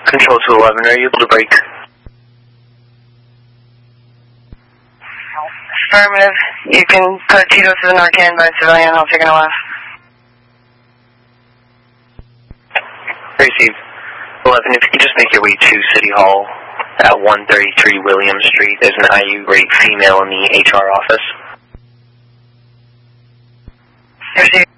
Control 211, are you able to break? Affirmative. You can put Tito to the Narcan by civilian. I'll take an OF. Received. 11, if you could just make your way to City Hall at 133 William Street. There's an IU rate female in the HR office. Received.